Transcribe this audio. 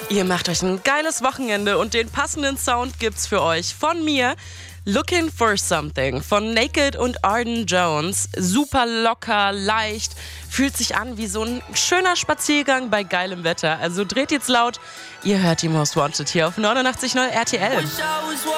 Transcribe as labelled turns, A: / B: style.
A: Ihr macht euch ein geiles Wochenende und den passenden Sound gibt's für euch von mir. Looking for Something von Naked und Arden Jones. Super locker, leicht, fühlt sich an wie so ein schöner Spaziergang bei geilem Wetter. Also dreht jetzt laut, ihr hört die Most Wanted hier auf 89.0 RTL.